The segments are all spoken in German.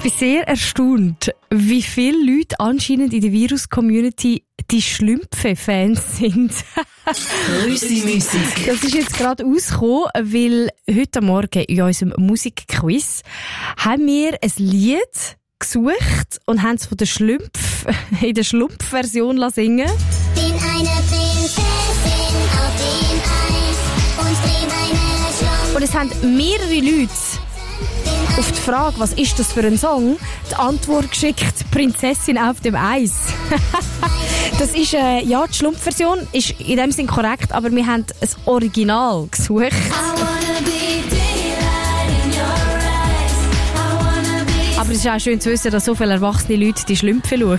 bin sehr erstaunt, wie viele Leute anscheinend in der Virus-Community die Schlümpfe-Fans sind. Musik. Das ist jetzt gerade rausgekommen, weil heute Morgen in unserem Musikquiz haben wir ein Lied gesucht und haben es von der in der Schlumpf-Version singen lassen. Bin eine Prinzessin auf dem Eis und trieb eine Schlumpf. Und es haben mehrere Leute auf die Frage, was ist das für ein Song, die Antwort geschickt, Prinzessin auf dem Eis. Das ist, ja, die Schlumpf-Version ist in dem Sinn korrekt, aber wir haben ein Original gesucht. Aber es ist auch schön zu wissen, dass so viele erwachsene Leute die Schlümpfe schauen.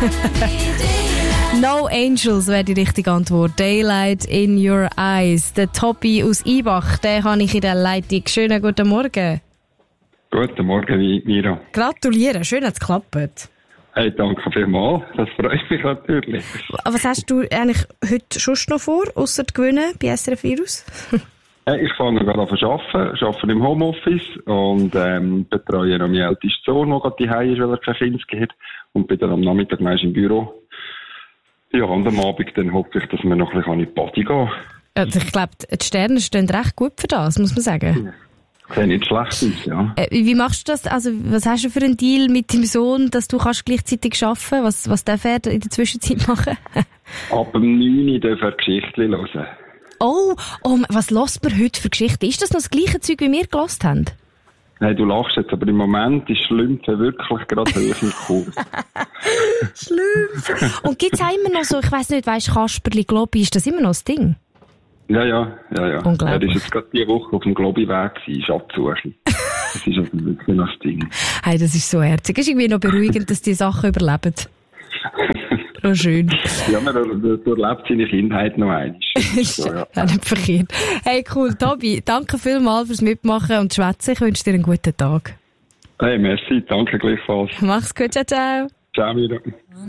No Angels wäre die richtige Antwort. Daylight in your eyes. Der Tobi aus Ibach, den habe ich in der Leitung. Schönen guten Morgen. Guten Morgen, Mira. Gratuliere, schön hat es geklappt. Hey, danke vielmals. Das freut mich natürlich. Was hast du eigentlich heute schon noch vor, ausser gewinnen bei SRF Virus? Ich fange gerade an zu arbeite im Homeoffice und betreue noch meinen ältesten Sohn, der gerade daheim ist, weil er kein Kind hat. Und bin dann am Nachmittag meist im Büro. Ja, und am Abend dann hoffe ich, dass wir noch ein bisschen in die Party gehen. Also ich glaube, die Sterne stehen recht gut für das, muss man sagen. Sieht nicht schlecht aus, ja. Wie machst du das? Also, was hast du für einen Deal mit deinem Sohn, dass du kannst gleichzeitig arbeiten kannst? Was darf er in der Zwischenzeit machen? Ab dem 9 darf er Geschichten hören. Oh, was hört man heute für Geschichten? Ist das noch das gleiche Zeug, wie wir gehört haben? Nein, du lachst jetzt, aber im Moment ist Schlümpfe wirklich gerade hoch im Kurs. Schlümpfe! Und gibt es auch immer noch so, ich weiss nicht, weisst Kasperli, Globi, ist das immer noch das Ding? Ja. Unglaublich. Er ist jetzt gerade diese Woche auf dem Globi-Weg Schatzsuche. Das ist also wirklich noch das Ding. Hey, das ist so herzig. Es ist irgendwie noch beruhigend, dass die Sachen überleben. Oh, schön. Ja, man durchlebt seine Kindheit noch einmal. So, ja. Nicht verkehrt. Hey, cool. Tobi, danke vielmals fürs Mitmachen und Schwätzen. Ich wünsche dir einen guten Tag. Hey, merci. Danke gleichfalls. Mach's gut. Ciao, ciao. Ciao, Mira.